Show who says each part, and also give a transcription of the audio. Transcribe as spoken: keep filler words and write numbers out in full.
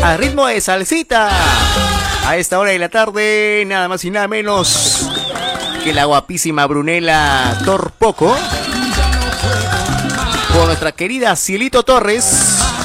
Speaker 1: a ritmo de salsita. A esta hora de la tarde, nada más y nada menos que la guapísima Brunella Torpoco con nuestra querida Cielito Torres.